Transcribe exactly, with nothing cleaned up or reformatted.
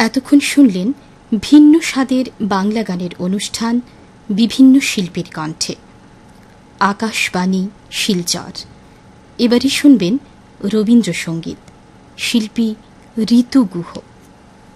এতক্ষণ শুনলেন ভিন্ন স্বাদের বাংলা গানের অনুষ্ঠান বিভিন্ন শিল্পীর কণ্ঠে। আকাশবাণী শিলচর। এবারে শুনবেন রবীন্দ্রসঙ্গীত, শিল্পী ঋতু গুহ।